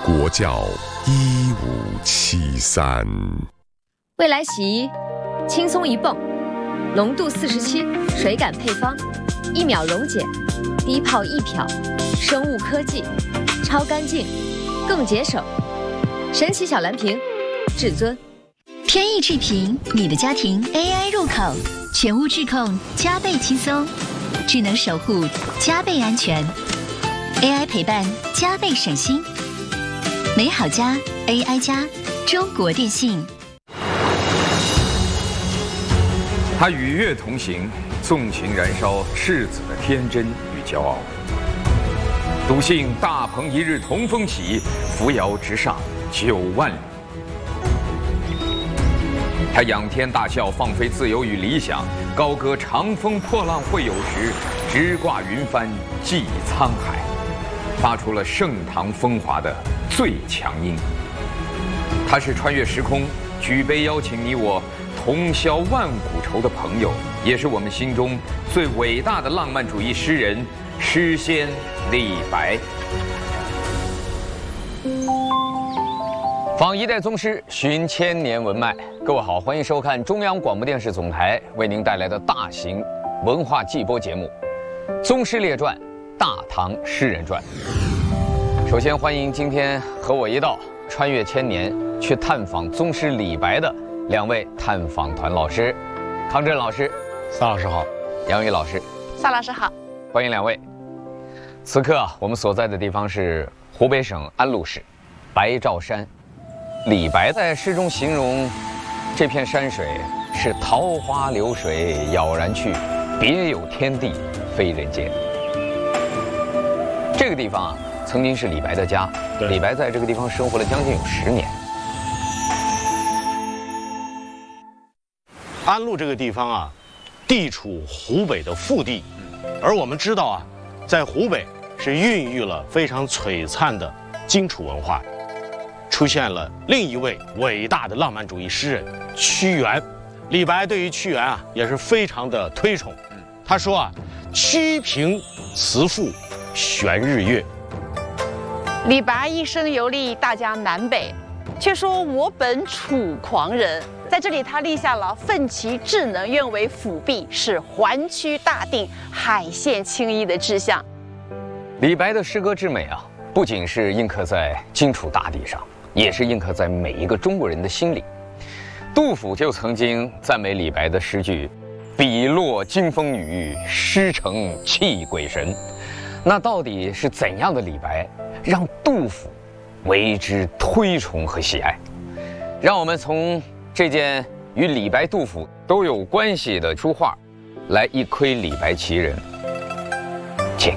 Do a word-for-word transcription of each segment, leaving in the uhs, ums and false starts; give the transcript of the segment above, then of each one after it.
国窖一五七三。 未来洗衣，轻松一泵，浓度四十七，水感配方，一秒溶解，低泡一漂，生物科技，超干净，更节省。神奇小蓝瓶，至尊。 天翼智屏，你的家庭 A I 入口，全屋智控加倍轻松，智能守护加倍安全 ，A I 陪伴加倍省心。美好家 A I 家，中国电信。 他与月同行，纵情燃烧赤子的天真与骄傲。笃信大鹏一日同风起，扶摇直上九万里。他仰天大笑，放飞自由与理想，高歌长风破浪会有时，直挂云帆济沧海，发出了盛唐风华的最强音。他是穿越时空，举杯邀请你我同销万古愁的朋友，也是我们心中最伟大的浪漫主义诗人，诗仙李白。访一代宗师，寻千年文脉。各位好，欢迎收看中央广播电视总台为您带来的大型文化季播节目《宗师列传·大唐诗人传》。首先欢迎今天和我一道穿越千年去探访宗师李白的两位探访团老师，康震老师， 萨老师好； 杨宇老师， 萨老师好。 欢迎两位。此刻啊，我们所在的地方是湖北省安陆市白兆山。李白在诗中形容这片山水是桃花流水杳然去，别有天地非人间。这个地方啊，曾经是李白的家，李白在这个地方生活了将近有十年。 安陆这个地方啊，地处湖北的腹地，而我们知道啊，在湖北是孕育了非常璀璨的荆楚文化。出现了另一位伟大的浪漫主义诗人屈原。李白对于屈原啊也是非常的推崇。他说啊，屈平辞赋悬日月。 李白一生游历大江南北，却说我本楚狂人。在这里，他立下了奋其智能，愿为辅弼，使环曲大定，海线轻易的志向。 李白的诗歌之美啊，不仅是印刻在荆楚大地上，也是印刻在每一个中国人的心里。杜甫就曾经赞美李白的诗句：“笔落惊风雨，诗成泣鬼神。”那到底是怎样的李白，让杜甫为之推崇和喜爱？让我们从这件与李白、杜甫都有关系的书画，来一窥李白其人。请。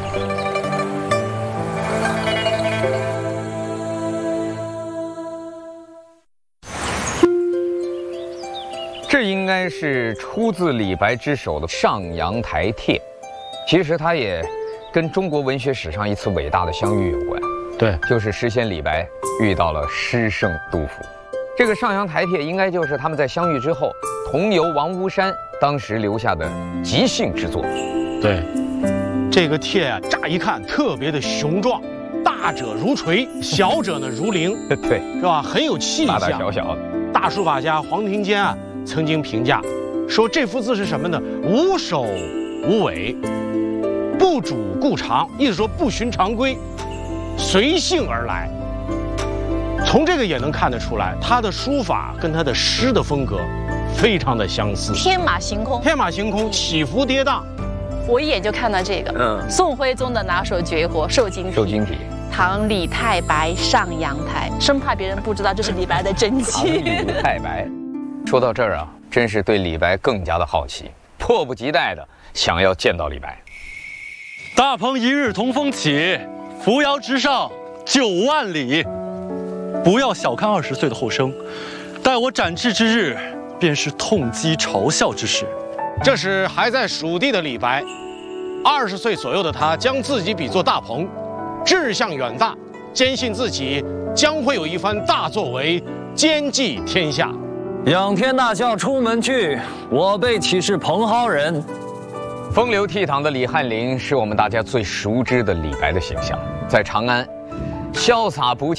这应该是出自李白之手的《上阳台帖》，其实它也跟中国文学史上一次伟大的相遇有关。 对， 就是诗仙李白遇到了诗圣杜甫。这个《上阳台帖》应该就是他们在相遇之后同游王屋山当时留下的即兴之作。 对，这个帖啊，乍一看特别的雄壮，大者如锤，小者呢如铃， 对， 是吧？很有气象。 大大小小的。 大书法家黄庭坚啊曾经评价说，这幅字是什么呢？无首无尾，不主故常，意思说不循常规，随性而来。从这个也能看得出来，他的书法跟他的诗的风格非常的相似， 天马行空， 天马行空，起伏跌宕。 我一眼就看到这个，嗯，宋徽宗的拿手绝活瘦金体。 瘦金体。 唐李太白上阳台，生怕别人不知道这是李白的真迹。 唐李太白。说到这儿啊，真是对李白更加的好奇，迫不及待的想要见到李白。 大鹏一日同风起，扶摇直上九万里。不要小看二十岁的后生，待我展翅之日，便是痛击嘲笑之时。 这是还在蜀地的李白，二十岁左右的他将自己比作大鹏，志向远大，坚信自己将会有一番大作为，兼济天下。 仰天大笑出门去，我辈岂是蓬蒿人？ 风流倜傥的李翰林是我们大家最熟知的李白的形象，在长安，潇洒不羁。